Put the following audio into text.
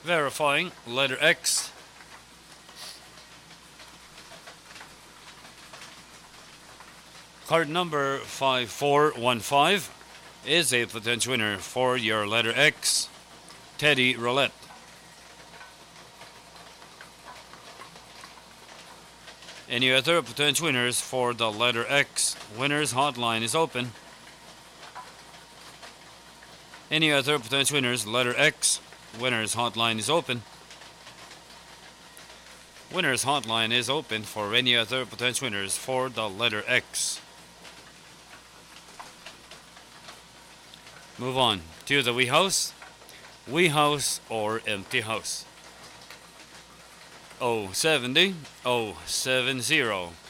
Verifying letter X. Card number 5415 is a potential winner for your letter X. Teddy Roulette. Any other potential winners for the letter X? Winners hotline is open. Any other potential winners? Letter X. Winners hotline is open. Winners hotline is open for any other potential winners for the letter X. Move on to the Wii House. Wii House or empty house. 070 070